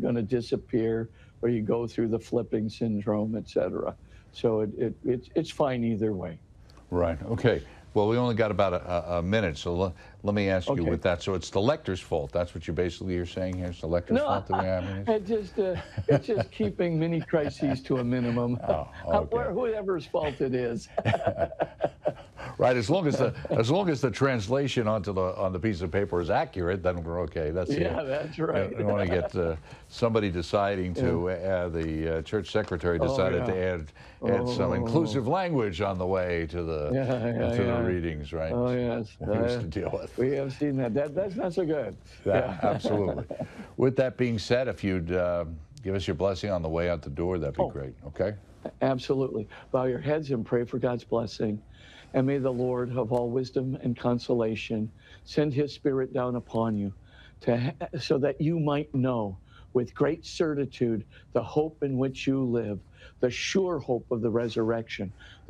going to disappear, or you go through the flipping syndrome, etc. So it's fine either way. Right. Okay. Well, we only got about a minute, so let me ask you Okay. with that. So it's the lector's fault. That's what you're saying here. It's the lector's fault that we have it's just keeping mini crises to a minimum. Oh, okay. Whoever's fault it is. Right. As long as the translation on the piece of paper is accurate, then we're okay. That's that's right. You don't want to get somebody deciding to the church secretary decided to add some inclusive language on the way to the readings, right? Oh yes. Things to deal with. We have seen that. That's not so good. Absolutely. With that being said, if you'd give us your blessing on the way out the door, that'd be great. Okay. Absolutely. Bow your heads and pray for God's blessing. And may the Lord of all wisdom and consolation send his Spirit down upon you so that you might know with great certitude the hope in which you live, the sure hope of the resurrection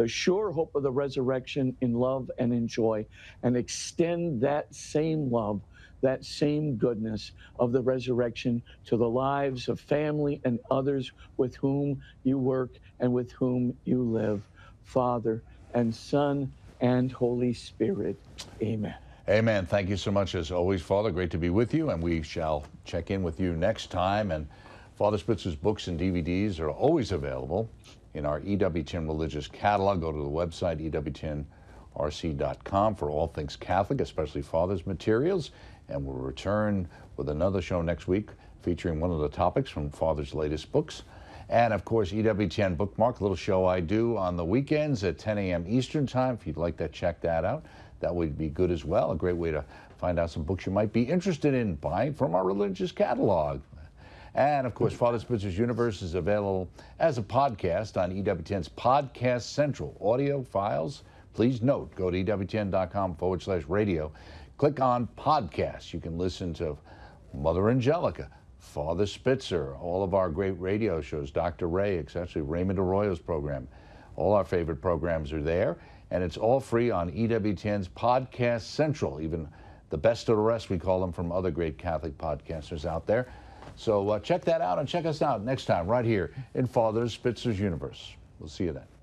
in love and in joy, and extend that same love, that same goodness of the resurrection to the lives of family and others with whom you work and with whom you live. Father and Son and Holy Spirit. Amen. Amen. Thank you so much as always, Father. Great to be with you, and we shall check in with you next time. And Father Spitzer's books and DVDs are always available in our EWTN Religious Catalog. Go to the website, EWTNRC.com, for all things Catholic, especially Father's materials. And we'll return with another show next week featuring one of the topics from Father's latest books. And, of course, EWTN Bookmark, a little show I do on the weekends at 10 a.m. Eastern Time. If you'd like to check that out, that would be good as well. A great way to find out some books you might be interested in buying from our religious catalog. And, of course, Father Spitzer's Universe is available as a podcast on EWTN's Podcast Central audio files. Please note, go to EWTN.com/radio. Click on podcasts. You can listen to Mother Angelica, Father Spitzer, all of our great radio shows, Dr. Ray, especially Raymond Arroyo's program. All our favorite programs are there, and it's all free on EWTN's Podcast Central, even the best of the rest, we call them, from other great Catholic podcasters out there. So check that out and check us out next time right here in Father Spitzer's Universe. We'll see you then.